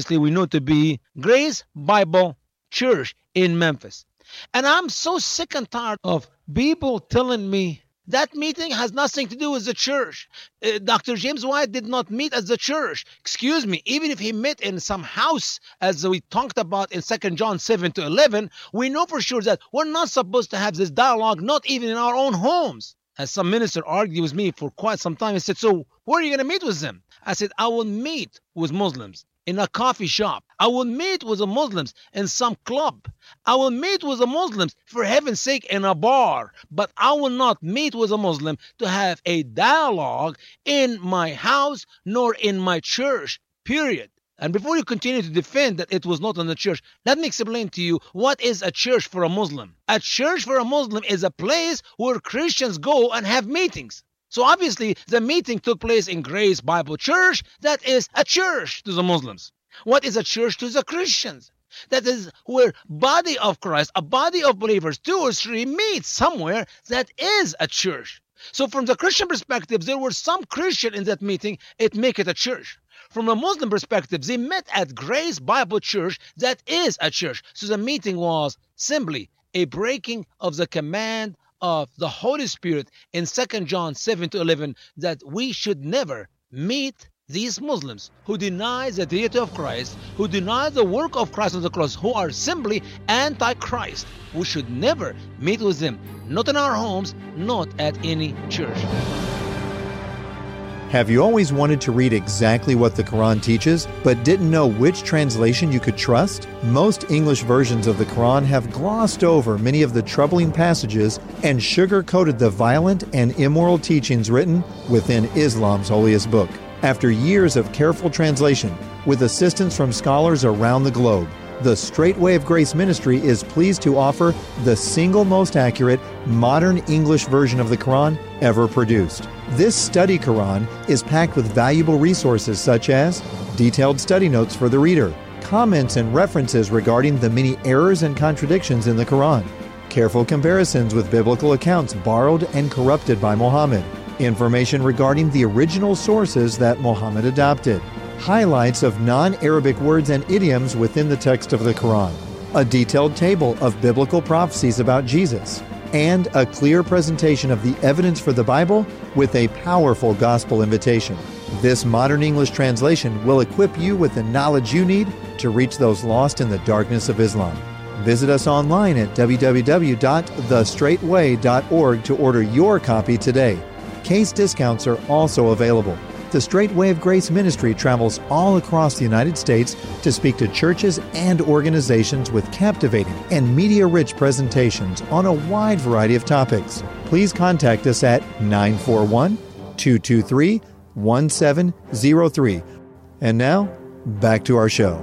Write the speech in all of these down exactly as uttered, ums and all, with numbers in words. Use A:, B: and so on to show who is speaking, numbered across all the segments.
A: we know to be Grace Bible Church in Memphis. And I'm so sick and tired of people telling me that meeting has nothing to do with the church. Uh, Doctor James White did not meet at the church. Excuse me, even if he met in some house, as we talked about in Second John seven to eleven, we know for sure that we're not supposed to have this dialogue, not even in our own homes. As some minister argued with me for quite some time, he said, so where are you going to meet with them? I said, I will meet with Muslims in a coffee shop. I will meet with the Muslims in some club. I will meet with the Muslims, for heaven's sake, in a bar. But I will not meet with a Muslim to have a dialogue in my house nor in my church, period. And before you continue to defend that it was not in the church, let me explain to you what is a church for a Muslim. A church for a Muslim is a place where Christians go and have meetings. So obviously, the meeting took place in Grace Bible Church. That is a church to the Muslims. What is a church to the Christians? That is where body of Christ, a body of believers, two or three meet somewhere. That is a church. So from the Christian perspective, there were some Christian in that meeting. It make it a church. From a Muslim perspective, they met at Grace Bible Church. That is a church. So the meeting was simply a breaking of the command of the Holy Spirit in Second John seven to eleven that we should never meet these Muslims who deny the deity of Christ, who deny the work of Christ on the cross, who are simply anti-Christ. We should never meet with them, not in our homes, not at any church.
B: Have you always wanted to read exactly what the Quran teaches, but didn't know which translation you could trust? Most English versions of the Quran have glossed over many of the troubling passages and sugar-coated the violent and immoral teachings written within Islam's holiest book. After years of careful translation, with assistance from scholars around the globe, the Straight Way of Grace Ministry is pleased to offer the single most accurate, modern English version of the Quran ever produced. This study Quran is packed with valuable resources such as detailed study notes for the reader, comments and references regarding the many errors and contradictions in the Quran, careful comparisons with biblical accounts borrowed and corrupted by Muhammad, information regarding the original sources that Muhammad adopted, highlights of non-Arabic words and idioms within the text of the Quran, a detailed table of biblical prophecies about Jesus, and a clear presentation of the evidence for the Bible with a powerful gospel invitation. This modern English translation will equip you with the knowledge you need to reach those lost in the darkness of Islam. Visit us online at w w w dot the straight way dot org to order your copy today. Case discounts are also available. The Straight Way of Grace Ministry travels all across the United States to speak to churches and organizations with captivating and media-rich presentations on a wide variety of topics. Please contact us at nine four one, two two three, one seven zero three. And now, back to our show.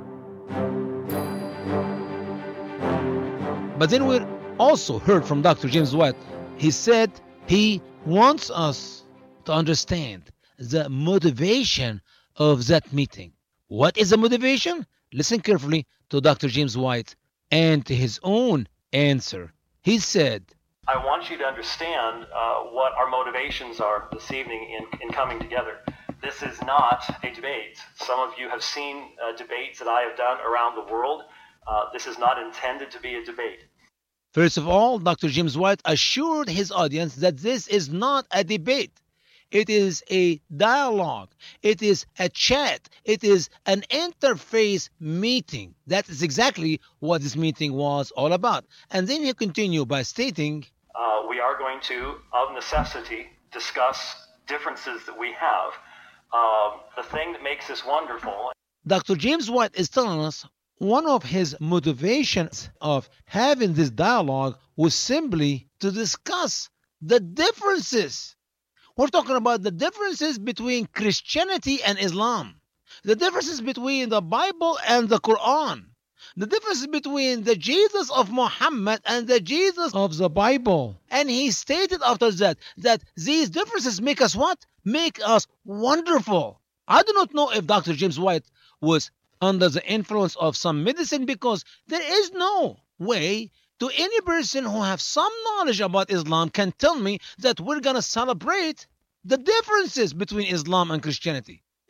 A: But then we also heard from Doctor James White. He said he wants us to understand the motivation of that meeting. What is the motivation? Listen carefully to Doctor James White and to his own answer. He said,
C: I want you to understand uh, what our motivations are this evening in, in coming together. This is not a debate. Some of you have seen uh, debates that I have done around the world. Uh, this is not intended to be a debate.
A: First of all, Doctor James White assured his audience that this is not a debate. It is a dialogue. It is a chat. It is an interface meeting. That is exactly what this meeting was all about. And then he continued by stating,
C: uh, we are going to, of necessity, discuss differences that we have. Uh, the thing that makes this wonderful.
A: Doctor James White is telling us one of his motivations of having this dialogue was simply to discuss the differences. We're talking about the differences between Christianity and Islam, the differences between the Bible and the Quran, the differences between the Jesus of Muhammad and the Jesus of the Bible. And he stated after that, that these differences make us what? Make us wonderful. I do not know if Doctor James White was under the influence of some medicine, because there is no way to any person who has some knowledge about Islam can tell me that we're going to celebrate the differences between Islam and Christianity.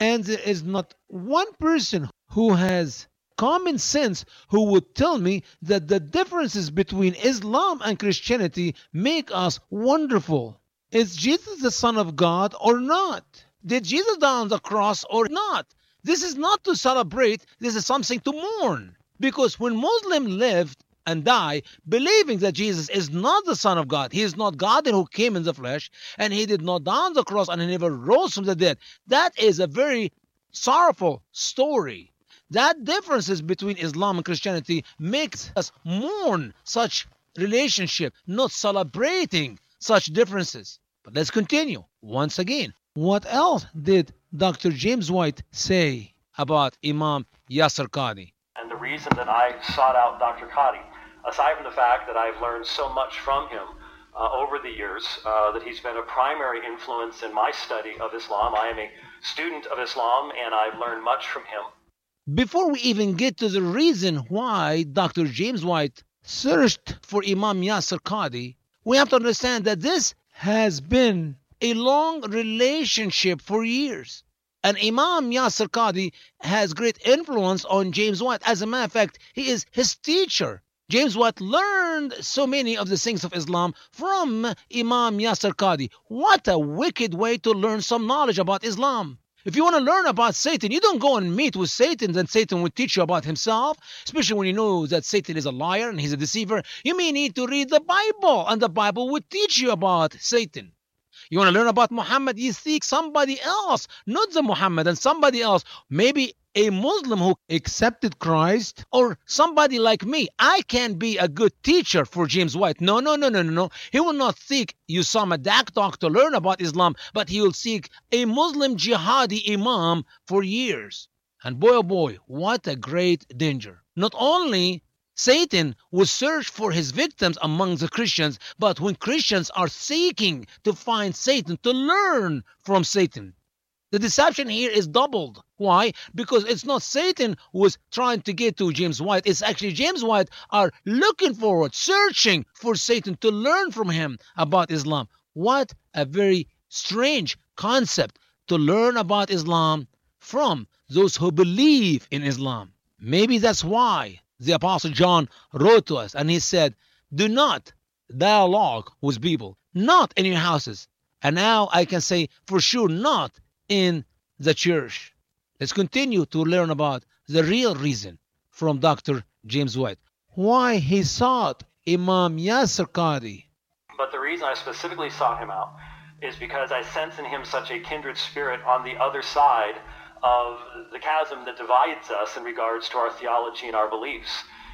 A: And there is not one person who has common sense who would tell me that the differences between Islam and Christianity make us wonderful. Is Jesus the Son of God or not? Did Jesus die on the cross or not? This is not to celebrate. This is something to mourn. Because when Muslims lived and die believing that Jesus is not the Son of God, he is not God who came in the flesh, and he did not die on the cross and he never rose from the dead, that is a very sorrowful story. That differences between Islam and Christianity makes us mourn such relationship, not celebrating such differences. But let's continue. Once again, what else did Doctor James White say about Imam Yasir Qadhi?
C: And the reason that I sought out Doctor Qadhi, aside from the fact that I've learned so much from him uh, over the years, uh, that he's been a primary influence in my study of Islam. I am a student of Islam, and I've learned much from him.
A: Before we even get to the reason why Doctor James White searched for Imam Yasir Qadhi, we have to understand that this has been a long relationship for years. And Imam Yasir Qadhi has great influence on James White. As a matter of fact, he is his teacher. James White learned so many of the things of Islam from Imam Yasir Qadhi. What a wicked way to learn some knowledge about Islam. If you want to learn about Satan, you don't go and meet with Satan, then Satan will teach you about himself, especially when you know that Satan is a liar and he's a deceiver. You may need to read the Bible, and the Bible will teach you about Satan. You want to learn about Muhammad, you seek somebody else, not the Muhammad, and somebody else. Maybe a Muslim who accepted Christ, or somebody like me. I can be a good teacher for James White. No, no, no, no, no, no. He will not seek Usama Dakdok to learn about Islam, but he will seek a Muslim jihadi imam for years. And boy, oh boy, what a great danger. Not only Satan will search for his victims among the Christians, but when Christians are seeking to find Satan, to learn from Satan, the deception here is doubled. Why? Because it's not Satan who is trying to get to James White. It's actually James White are looking forward, searching for Satan to learn from him about Islam. What a very strange concept, to learn about Islam from those who believe in Islam. Maybe that's why the Apostle John wrote to us and he said, do not dialogue with people, not in your houses. And now I can say for sure, not in the church. Let's continue to learn about the real reason from Doctor James White, why he sought Imam Yasir Qadhi.
C: But the reason I specifically sought him out is because I sense in him such a kindred spirit on the other side of the chasm that divides us in regards to our theology and our beliefs.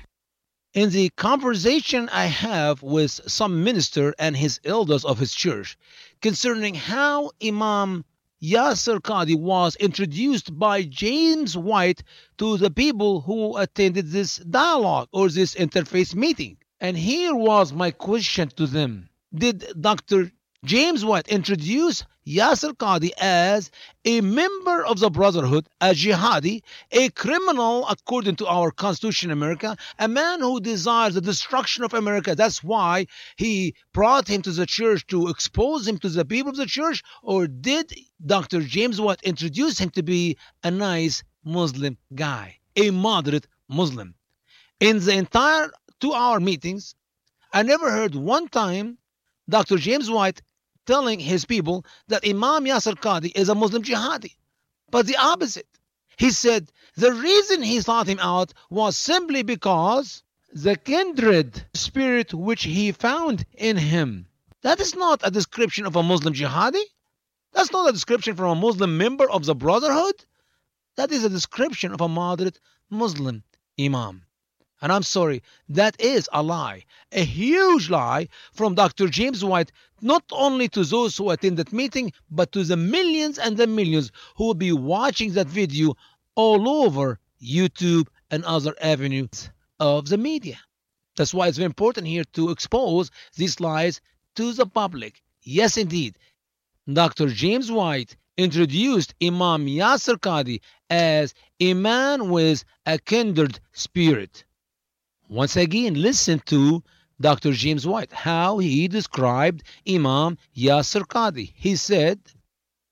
A: In the conversation I have with some minister and his elders of his church concerning how Imam Yasir Qadhi was introduced by James White to the people who attended this dialogue or this interfaith meeting. And here was my question to them. Did Doctor James White introduce Yasir Qadhi as a member of the Brotherhood, a jihadi, a criminal according to our Constitution in America, a man who desires the destruction of America? That's why he brought him to the church to expose him to the people of the church? Or did Doctor James White introduce him to be a nice Muslim guy, a moderate Muslim? In the entire two-hour meetings, I never heard one time Doctor James White telling his people that Imam Yasir Qadhi is a Muslim jihadi. But the opposite. He said the reason he sought him out was simply because the kindred spirit which he found in him. That is not a description of a Muslim jihadi. That's not a description from a Muslim member of the Brotherhood. That is a description of a moderate Muslim imam. And I'm sorry, that is a lie, a huge lie from Doctor James White, not only to those who attend that meeting, but to the millions and the millions who will be watching that video all over YouTube and other avenues of the media. That's why it's very important here to expose these lies to the public. Yes, indeed, Doctor James White introduced Imam Yasir Qadhi as a man with a kindred spirit. Once again, listen to Doctor James White, how he described Imam Yasir Qadhi. He said,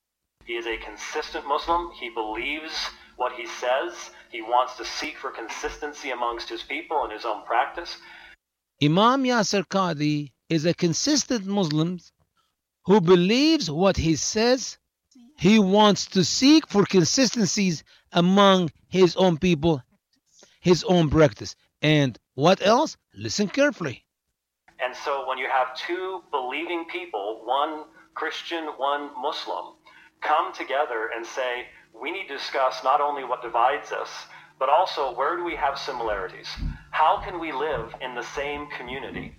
C: He is a consistent Muslim. He believes what he says. He wants to seek for consistency amongst his people and his own practice.
A: Imam Yasir Qadhi is a consistent Muslim who believes what he says. He wants to seek for consistencies among his own people, his own practice. And what else? Listen carefully.
C: And so when you have two believing people, one Christian, one Muslim, come together and say, we need to discuss not only what divides us, but also where do we have similarities? How can we live in the same community?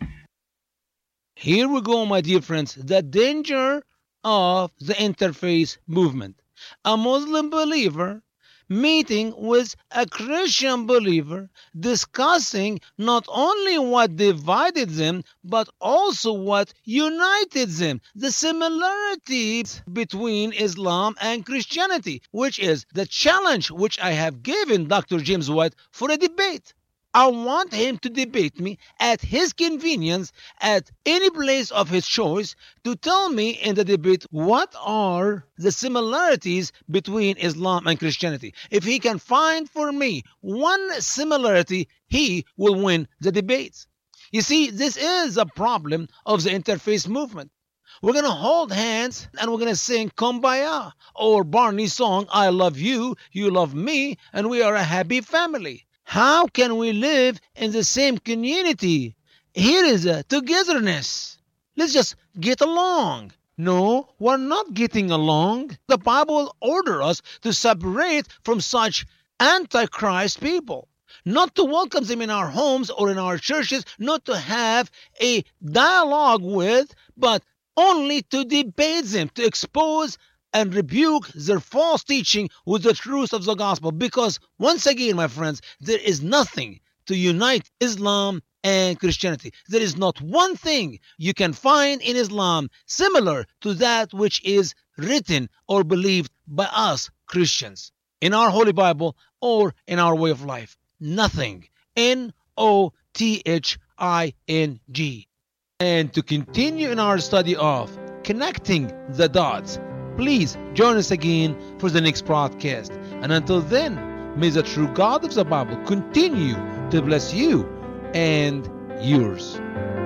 A: Here we go, my dear friends, the danger of the interfaith movement. A Muslim believer meeting with a Christian believer, discussing not only what divided them, but also what united them. The similarities between Islam and Christianity, which is the challenge which I have given Doctor James White for a debate. I want him to debate me at his convenience, at any place of his choice, to tell me in the debate what are the similarities between Islam and Christianity. If he can find for me one similarity, he will win the debate. You see, this is a problem of the interfaith movement. We're going to hold hands and we're going to sing Kumbaya or Barney's song, I love you, you love me, and we are a happy family. How can we live in the same community? Here is a togetherness. Let's just get along. No, we're not getting along. The Bible orders us to separate from such antichrist people, not to welcome them in our homes or in our churches, not to have a dialogue with, but only to debate them, to expose and rebuke their false teaching with the truth of the gospel. Because once again, my friends, there is nothing to unite Islam and Christianity. There is not one thing you can find in Islam similar to that which is written or believed by us Christians in our Holy Bible or in our way of life. Nothing. N O T H I N G. And to continue in our study of connecting the dots, please join us again for the next broadcast. And until then, may the true God of the Bible continue to bless you and yours.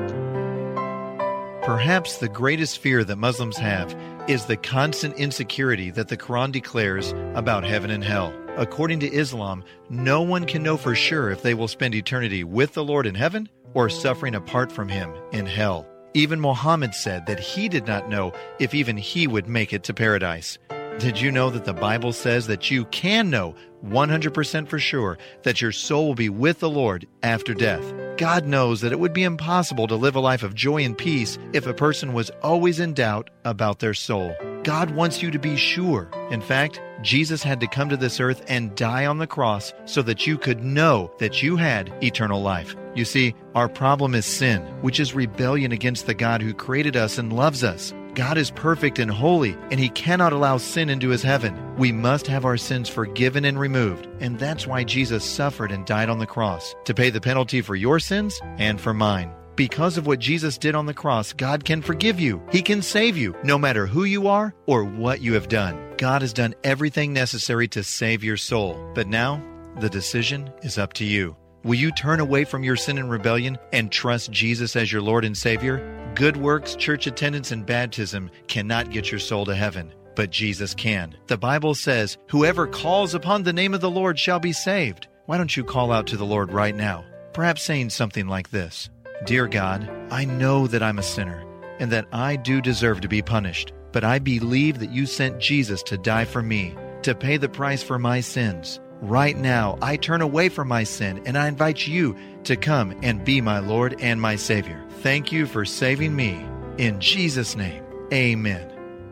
B: Perhaps the greatest fear that Muslims have is the constant insecurity that the Quran declares about heaven and hell. According to Islam, no one can know for sure if they will spend eternity with the Lord in heaven or suffering apart from Him in hell. Even Muhammad said that he did not know if even he would make it to paradise. Did you know that the Bible says that you can know one hundred percent for sure that your soul will be with the Lord after death? God knows that it would be impossible to live a life of joy and peace if a person was always in doubt about their soul. God wants you to be sure. In fact, Jesus had to come to this earth and die on the cross so that you could know that you had eternal life. You see, our problem is sin, which is rebellion against the God who created us and loves us. God is perfect and holy, and He cannot allow sin into His heaven. We must have our sins forgiven and removed, and that's why Jesus suffered and died on the cross, to pay the penalty for your sins and for mine. Because of what Jesus did on the cross, God can forgive you. He can save you, no matter who you are or what you have done. God has done everything necessary to save your soul. But now, the decision is up to you. Will you turn away from your sin and rebellion and trust Jesus as your Lord and Savior? Good works, church attendance, and baptism cannot get your soul to heaven, but Jesus can. The Bible says, whoever calls upon the name of the Lord shall be saved. Why don't you call out to the Lord right now? Perhaps saying something like this: Dear God, I know that I'm a sinner and that I do deserve to be punished, but I believe that you sent Jesus to die for me, to pay the price for my sins. Right now, I turn away from my sin and I invite you to come and be my Lord and my Savior. Thank you for saving me. In Jesus' name, amen.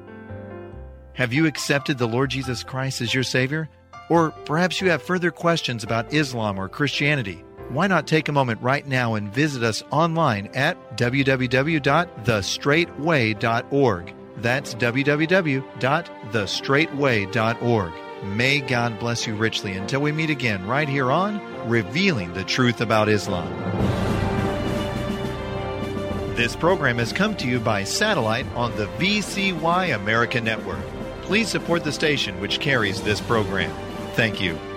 B: Have you accepted the Lord Jesus Christ as your Savior? Or perhaps you have further questions about Islam or Christianity. Why not take a moment right now and visit us online at w w w dot the straight way dot org. That's w w w dot the straight way dot org. May God bless you richly until we meet again right here on Revealing the Truth About Islam. This program has come to you by satellite on the V C Y America Network.
D: please support the station which carries this program. Thank you.